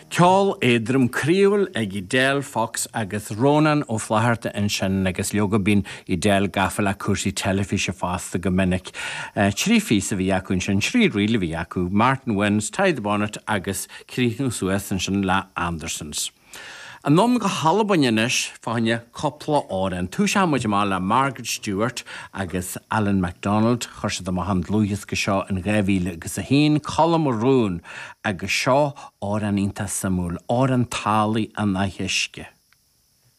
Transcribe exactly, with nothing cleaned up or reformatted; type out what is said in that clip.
Ceol éadrom críúil ag I Del Fox agus Ronan ó Phlátharte in sin agus leoga bín I Del gafal a cuasaí telefíse fásta go minic. Uh, trí fís a bhí acu in sin, trí riile bhí acu, Martin Wins, Tide Bonnet agus Críoch Suez in sin Le Andersons. An nom go halabaininis fáinne coppla áran. Tú se muid má le Margaret Stewart agus Alan MacDonald chuirse do mahan lúithas go seo an ghaibhíle agus a hín colm rún agus seo áran ínta samúl, áran tálaí an na hiisce.